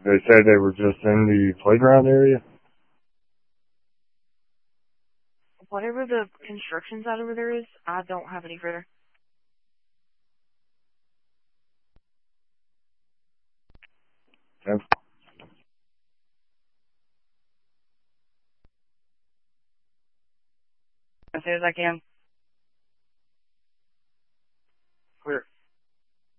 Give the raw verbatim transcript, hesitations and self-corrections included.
They said they were just in the playground area. Whatever the construction side over there is, I don't have any further. Okay. As soon as I can.